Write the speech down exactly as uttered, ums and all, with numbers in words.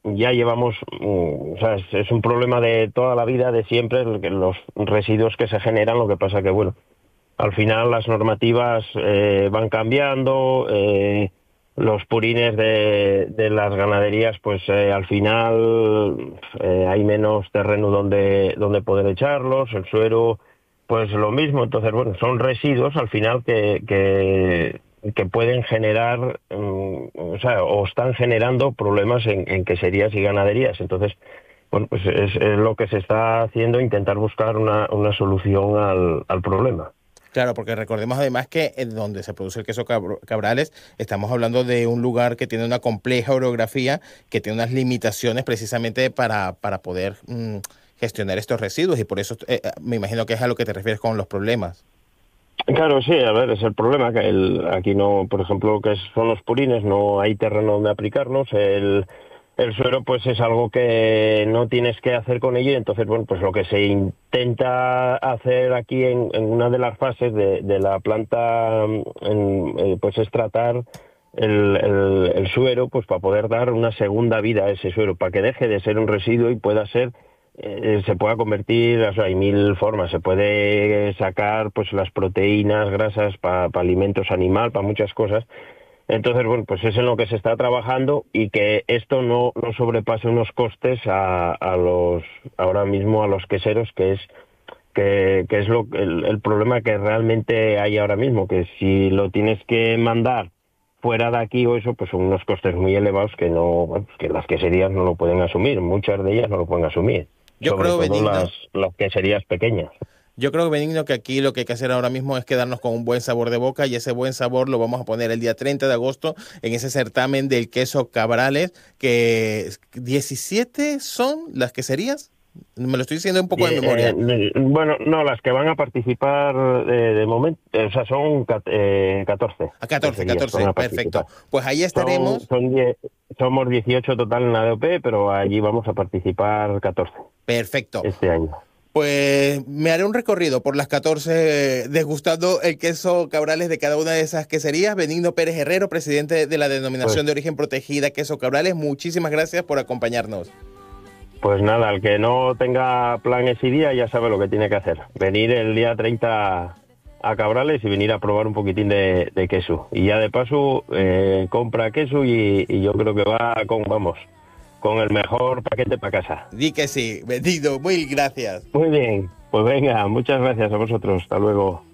ya llevamos, o sea, es, es un problema de toda la vida, de siempre, los residuos que se generan, lo que pasa que, bueno, al final las normativas eh, van cambiando, eh, los purines de, de las ganaderías, pues eh, al final eh, hay menos terreno donde, donde poder echarlos, el suero, pues lo mismo. Entonces, bueno, son residuos al final que, que, que pueden generar, um, o sea, o están generando problemas en, en queserías y ganaderías. Entonces, bueno, pues es, es lo que se está haciendo, intentar buscar una, una solución al, al problema. Claro, porque recordemos además que en donde se produce el queso Cabrales, estamos hablando de un lugar que tiene una compleja orografía, que tiene unas limitaciones precisamente para, para poder mmm, gestionar estos residuos, y por eso eh, me imagino que es a lo que te refieres con los problemas. Claro, sí, a ver, es el problema, que el, aquí no, por ejemplo, que son los purines, no hay terreno donde aplicarlos, el... El suero, pues es algo que no tienes que hacer con ello, y entonces, bueno, pues lo que se intenta hacer aquí en, en una de las fases de, de la planta, en, eh, pues es tratar el, el, el suero, pues para poder dar una segunda vida a ese suero, para que deje de ser un residuo y pueda ser, eh, se pueda convertir, o sea, hay mil formas, se puede sacar pues las proteínas, grasas para pa alimentos animal, para muchas cosas. Entonces, bueno, pues es en lo que se está trabajando, y que esto no, no sobrepase unos costes a, a los, ahora mismo a los queseros, que es que, que es lo el, el problema que realmente hay ahora mismo, que si lo tienes que mandar fuera de aquí o eso, pues son unos costes muy elevados que no, bueno, que las queserías no lo pueden asumir, muchas de ellas no lo pueden asumir, Yo sobre creo, todo Benigno, las, las queserías pequeñas. Yo creo, Benigno, que aquí lo que hay que hacer ahora mismo es quedarnos con un buen sabor de boca, y ese buen sabor lo vamos a poner el día treinta de agosto en ese certamen del queso Cabrales, que diecisiete son las queserías. Me lo estoy diciendo un poco de memoria. Eh, bueno, no, las que van a participar eh, de momento, o sea, son eh, catorce. A catorce, catorce, perfecto. Pues ahí estaremos. Son, son diez, somos dieciocho total en la D O P, pero allí vamos a participar catorce. Perfecto. Este año. Pues me haré un recorrido por las catorce degustando el queso Cabrales de cada una de esas queserías. Benigno Pérez Herrero, presidente de la Denominación pues, de Origen Protegida Queso Cabrales, muchísimas gracias por acompañarnos. Pues nada, el que no tenga plan ese día ya sabe lo que tiene que hacer. Venir el día treinta a Cabrales y venir a probar un poquitín de, de queso. Y ya de paso eh, compra queso y, y yo creo que va con, vamos, con el mejor paquete para casa. Di que sí, Benigno, muy gracias. Muy bien, pues venga, muchas gracias a vosotros, hasta luego.